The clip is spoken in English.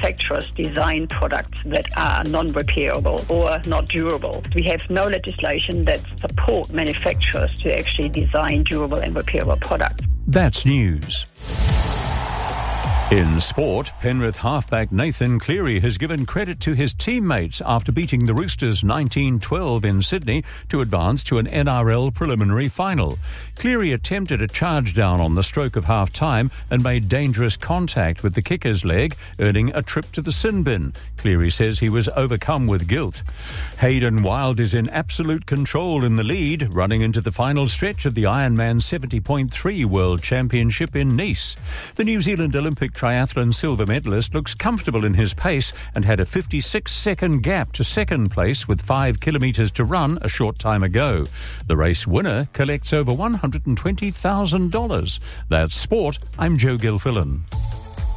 manufacturers design products that are non-repairable or not durable. We have no legislation that supports manufacturers to actually design durable and repairable products. That's news. In sport, Penrith halfback Nathan Cleary has given credit to his teammates after beating the Roosters 19-12 in Sydney to advance to an NRL preliminary final. Cleary attempted a charge down on the stroke of half-time and made dangerous contact with the kicker's leg, earning a trip to the sin bin. Cleary says he was overcome with guilt. Hayden Wilde is in absolute control in the lead, running into the final stretch of the Ironman 70.3 World Championship in Nice. The New Zealand Olympic triathlon silver medalist looks comfortable in his pace and had a 56-second gap to second place with 5 kilometres to run a short time ago. The race winner collects over $120,000. That's sport. I'm Joe Gilfillan.